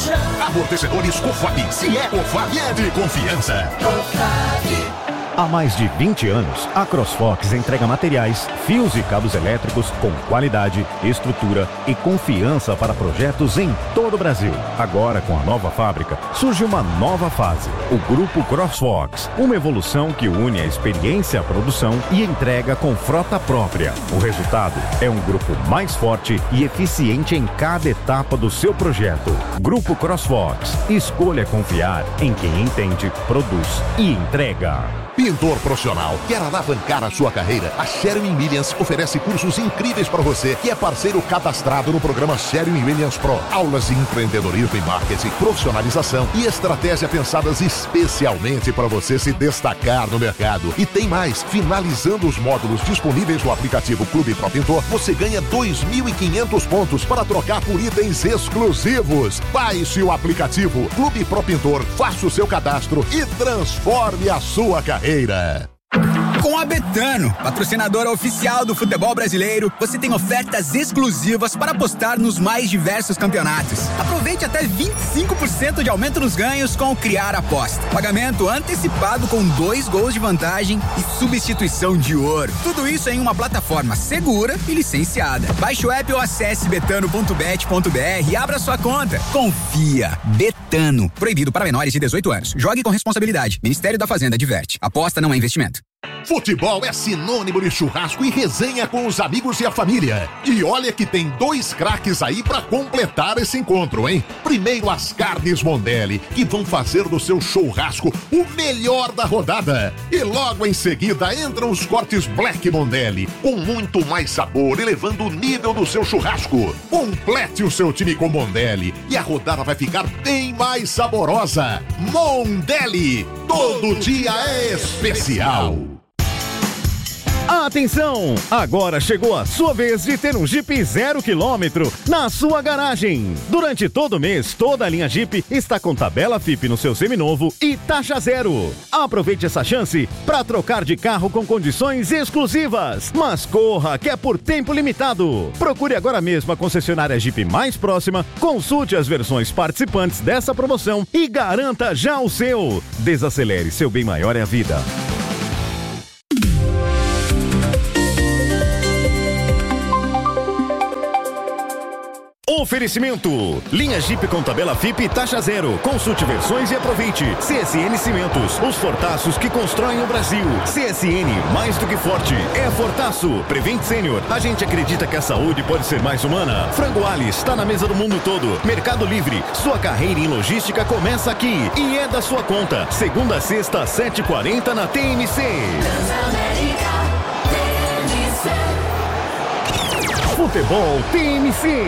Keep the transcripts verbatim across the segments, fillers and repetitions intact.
Amortecedores Cofap. Se é Cofap, é de confiança. Cofap. Há mais de vinte anos, a CrossFox entrega materiais, fios e cabos elétricos com qualidade, estrutura e confiança para projetos em todo o Brasil. Agora, com a nova fábrica, surge uma nova fase, o Grupo CrossFox, uma evolução que une a experiência à produção e entrega com frota própria. O resultado é um grupo mais forte e eficiente em cada etapa do seu projeto. Grupo CrossFox. Escolha confiar em quem entende, produz e entrega. Pintor profissional, quer alavancar a sua carreira? A Sherwin Williams oferece cursos incríveis para você que é parceiro cadastrado no programa Sherwin Williams Pro. Aulas de empreendedorismo e marketing, profissionalização e estratégia pensadas especialmente para você se destacar no mercado. E tem mais, finalizando os módulos disponíveis no aplicativo Clube Pro Pintor, você ganha dois mil e quinhentos pontos para trocar por itens exclusivos. Baixe o aplicativo Clube Pro Pintor, faça o seu cadastro e transforme a sua carreira. Com a Betano, patrocinadora oficial do futebol brasileiro, você tem ofertas exclusivas para apostar nos mais diversos campeonatos. Aproveite até vinte e cinco por cento de aumento nos ganhos com o Criar Aposta. Pagamento antecipado com dois gols de vantagem e substituição de ouro. Tudo isso em uma plataforma segura e licenciada. Baixe o app ou acesse betano ponto bet ponto br e abra sua conta. Confia. Betano. Proibido para menores de dezoito anos. Jogue com responsabilidade. Ministério da Fazenda adverte. Aposta não é investimento. Futebol é sinônimo de churrasco e resenha com os amigos e a família. E olha que tem dois craques aí pra completar esse encontro, hein? Primeiro as carnes Mondelli, que vão fazer do seu churrasco o melhor da rodada. E logo em seguida entram os cortes Black Mondelli, com muito mais sabor, elevando o nível do seu churrasco. Complete o seu time com Mondelli e a rodada vai ficar bem mais saborosa. Mondelli, todo dia é especial. Atenção! Agora chegou a sua vez de ter um Jeep zero quilômetro na sua garagem. Durante todo o mês, toda a linha Jeep está com tabela F I P no seu seminovo e taxa zero. Aproveite essa chance para trocar de carro com condições exclusivas. Mas corra, que é por tempo limitado. Procure agora mesmo a concessionária Jeep mais próxima, consulte as versões participantes dessa promoção e garanta já o seu. Desacelere, seu bem maior é a vida. Oferecimento. Linha Jeep com tabela F I P e taxa zero. Consulte versões e aproveite. C S N Cimentos. Os fortaços que constroem o Brasil. C S N, mais do que forte, é fortaço. Prevent Sênior. A gente acredita que a saúde pode ser mais humana. Frango Ali está na mesa do mundo todo. Mercado Livre. Sua carreira em logística começa aqui. E é da sua conta. Segunda a sexta, sete e quarenta na T M C. Futebol T M C.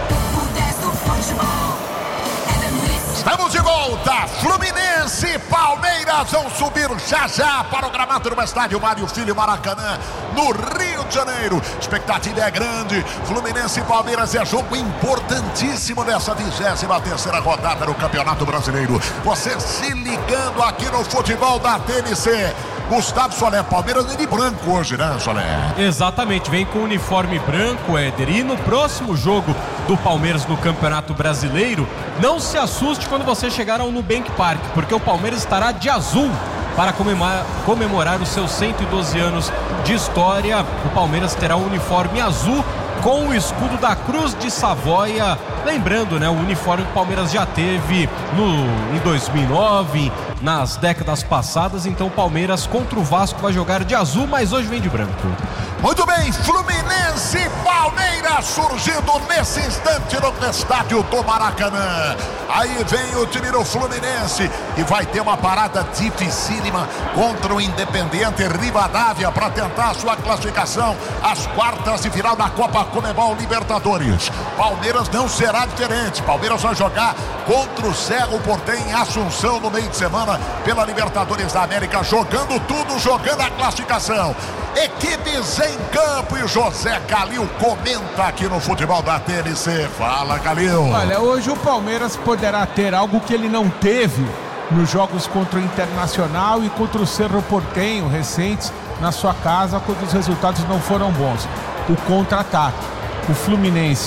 Estamos de volta, Fluminense e Palmeiras vão subir já já para o gramado do estádio Mário Filho Maracanã, no Rio de Janeiro. Expectativa é grande, Fluminense e Palmeiras é jogo importantíssimo nessa vigésima terceira rodada do Campeonato Brasileiro. Você se ligando aqui no futebol da T N C. Gustavo Solé, Palmeiras vem de branco hoje, né, Solé? Exatamente, vem com o uniforme branco, Éder. E no próximo jogo do Palmeiras no Campeonato Brasileiro, não se assuste quando você chegar ao Nubank Park, porque o Palmeiras estará de azul para comemorar, comemorar os seus cento e doze anos de história. O Palmeiras terá o uniforme azul com o escudo da Cruz de Savoia. Lembrando, né, o uniforme que o Palmeiras já teve no, em dois mil e nove, nas décadas passadas. Então o Palmeiras contra o Vasco vai jogar de azul, mas hoje vem de branco. Muito bem, Fluminense e Palmeiras surgindo nesse instante no estádio do Maracanã. Aí vem o time do Fluminense e vai ter uma parada dificílima contra o Independiente Rivadavia para tentar a sua classificação às quartas de final da Copa Conmebol Libertadores. Palmeiras não será diferente. Palmeiras vai jogar contra o Cerro Porteño em Assunção no meio de semana pela Libertadores da América, jogando tudo, jogando a classificação. Equipes em campo e José Calil comenta aqui no futebol da T N C. Fala, Calil. Olha, hoje o Palmeiras poderá ter algo que ele não teve nos jogos contra o Internacional e contra o Cerro Porteño recentes na sua casa, quando os resultados não foram bons. O contra-ataque. O Fluminense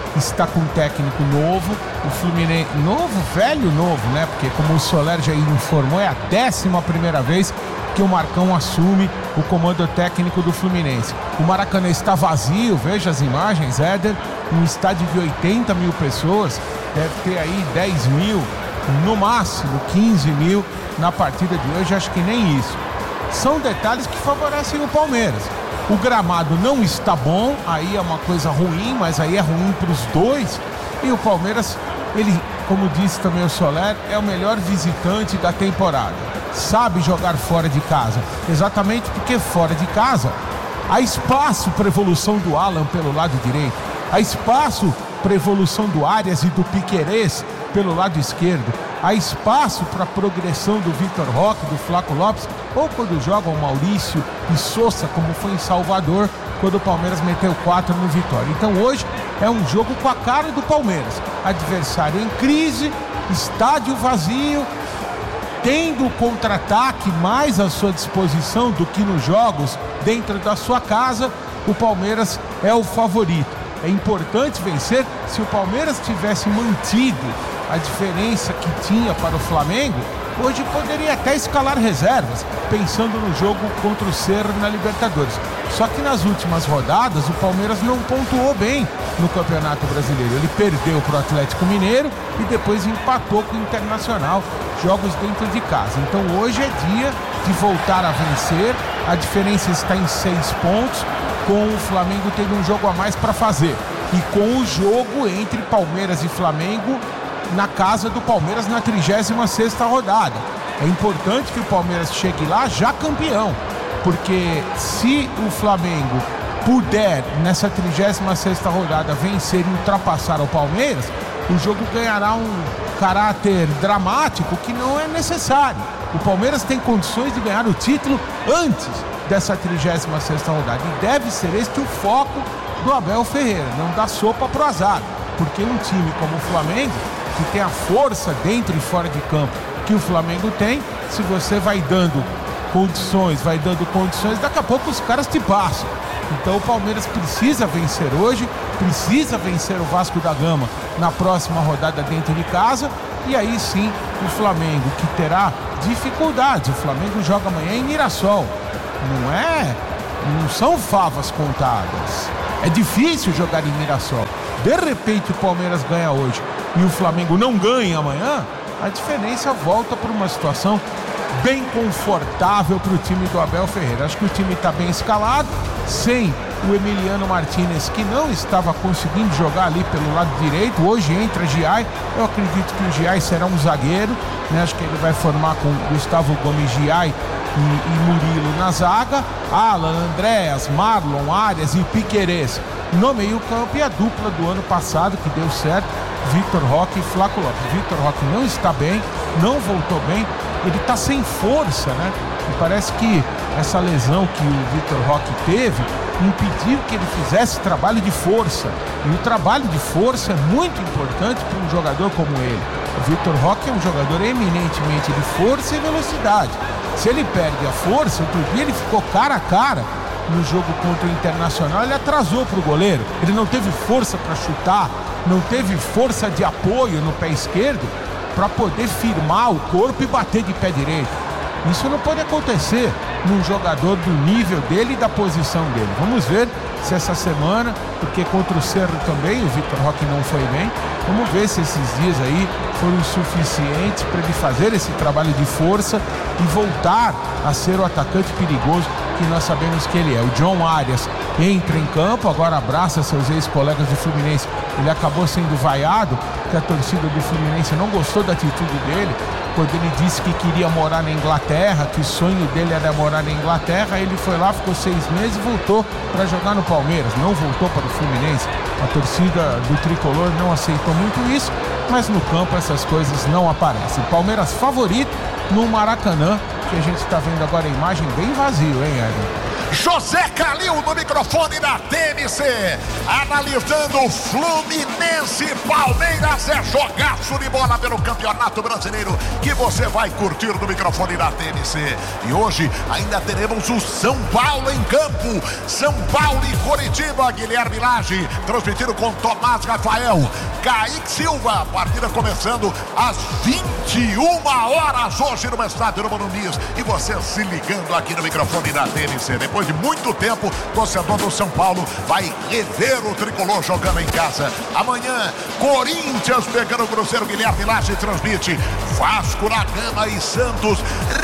está com um técnico novo, o Fluminense, novo, velho novo, né? Porque como o Soler já informou, é a décima primeira vez que o Marcão assume o comando técnico do Fluminense. O Maracanã está vazio, veja as imagens, Éder, um estádio de oitenta mil pessoas, deve ter aí dez mil, no máximo quinze mil na partida de hoje, acho que nem isso. São detalhes que favorecem o Palmeiras. O gramado não está bom, aí é uma coisa ruim, mas aí é ruim para os dois. E o Palmeiras, ele, como disse também o Soler, é o melhor visitante da temporada. Sabe jogar fora de casa, exatamente porque fora de casa há espaço para evolução do Alan pelo lado direito, há espaço para evolução do Arias e do Piquerez pelo lado esquerdo, há espaço para a progressão do Vitor Roque, do Flaco Lopes, ou quando jogam Maurício e Sousa, como foi em Salvador, quando o Palmeiras meteu quatro no Vitória. Então hoje é um jogo com a cara do Palmeiras. Adversário em crise, estádio vazio, tendo o contra-ataque mais à sua disposição do que nos jogos dentro da sua casa, o Palmeiras é o favorito. É importante vencer. Se o Palmeiras tivesse mantido a diferença que tinha para o Flamengo, hoje poderia até escalar reservas, pensando no jogo contra o Cerro na Libertadores. Só que nas últimas rodadas o Palmeiras não pontuou bem no Campeonato Brasileiro. Ele perdeu para o Atlético Mineiro e depois empatou com o Internacional, jogos dentro de casa. Então hoje é dia de voltar a vencer. A diferença está em seis pontos, com o Flamengo tendo um jogo a mais para fazer. E com o jogo entre Palmeiras e Flamengo na casa do Palmeiras na trigésima sexta rodada. É importante que o Palmeiras chegue lá já campeão, porque se o Flamengo puder nessa trigésima sexta rodada vencer e ultrapassar o Palmeiras, o jogo ganhará um caráter dramático que não é necessário. O Palmeiras tem condições de ganhar o título antes dessa trigésima sexta rodada, e deve ser este o foco do Abel Ferreira, não dar sopa pro azar, porque um time como o Flamengo, que tem a força dentro e fora de campo que o Flamengo tem, se você vai dando condições, vai dando condições, daqui a pouco os caras te passam. Então o Palmeiras precisa vencer hoje, precisa vencer o Vasco da Gama na próxima rodada dentro de casa, e aí sim o Flamengo, que terá dificuldades. O Flamengo joga amanhã em Mirassol, não é, não são favas contadas, é difícil jogar em Mirassol. De repente o Palmeiras ganha hoje e o Flamengo não ganha amanhã, a diferença volta para uma situação bem confortável para o time do Abel Ferreira. Acho que o time está bem escalado, sem o Emiliano Martinez, que não estava conseguindo jogar ali pelo lado direito. Hoje entra Giai, eu acredito que o Giai será um zagueiro, né? Acho que ele vai formar com Gustavo Gomes, Giai e, e Murilo na zaga, Alan, Andréas, Marlon, Arias e Piquerez no meio campo, e a dupla do ano passado que deu certo, Vitor Roque e Flaco Lopes. Vitor Roque não está bem, não voltou bem, ele está sem força, né? E parece que essa lesão que o Vitor Roque teve impediu que ele fizesse trabalho de força. E o trabalho de força é muito importante para um jogador como ele. O Vitor Roque é um jogador eminentemente de força e velocidade. Se ele perde a força, outro dia ele ficou cara a cara no jogo contra o Internacional, ele atrasou para o goleiro. Ele não teve força para chutar, não teve força de apoio no pé esquerdo para poder firmar o corpo e bater de pé direito. Isso não pode acontecer num jogador do nível dele e da posição dele. Vamos ver se essa semana, porque contra o Cerro também o Vitor Roque não foi bem, vamos ver se esses dias aí foram suficientes para ele fazer esse trabalho de força e voltar a ser o atacante perigoso que nós sabemos que ele é. O John Arias entra em campo, agora abraça seus ex-colegas do Fluminense. Ele acabou sendo vaiado, porque a torcida do Fluminense não gostou da atitude dele, quando ele disse que queria morar na Inglaterra, que o sonho dele era morar na Inglaterra. Ele foi lá, ficou seis meses e voltou para jogar no Palmeiras, não voltou para o Fluminense. A torcida do Tricolor não aceitou muito isso, mas no campo essas coisas não aparecem. Palmeiras favorito no Maracanã, que a gente está vendo agora a imagem bem vazio, hein, Edson? José Calil no microfone da T N C, analisando Fluminense e Palmeiras. É jogaço de bola pelo Campeonato Brasileiro que você vai curtir no microfone da T N C. E hoje ainda teremos o São Paulo em campo, São Paulo e Coritiba. Guilherme Lage transmitindo com Tomás Rafael, Kaique Silva. Partida começando às vinte e uma horas hoje no estádio do Morumbi. E você se ligando aqui no microfone da T N C. Depois de muito tempo, torcedor do São Paulo vai rever o tricolor jogando em casa. Amanhã, Corinthians pegando o Cruzeiro. Guilherme Lage transmite Vasco da Gama e Santos.